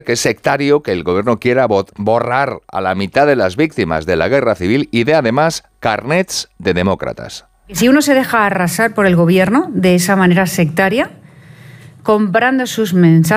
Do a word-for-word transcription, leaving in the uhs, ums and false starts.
que es sectario que el gobierno quiera borrar a la mitad de las víctimas de la guerra civil y dé además carnets de demócratas. Si uno se deja arrasar por el gobierno de esa manera sectaria, comprando sus mensajes,